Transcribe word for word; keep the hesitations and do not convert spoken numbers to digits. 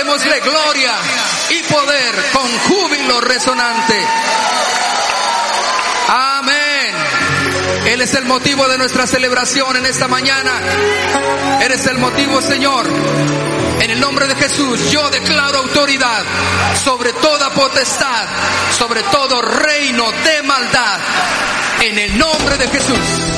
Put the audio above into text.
démosle gloria y poder con júbilo resonante. Amén. Él es el motivo de nuestra celebración en esta mañana. Eres el motivo, Señor. En el nombre de Jesús, yo declaro autoridad sobre toda potestad, sobre todo reino de maldad. En el nombre de Jesús.